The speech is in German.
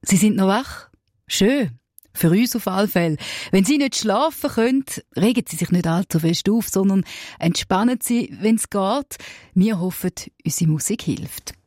Sie sind noch wach? Schön. Für uns auf alle Fälle. Wenn Sie nicht schlafen können, regen Sie sich nicht allzu fest auf, sondern entspannen Sie, wenn es geht. Wir hoffen, unsere Musik hilft.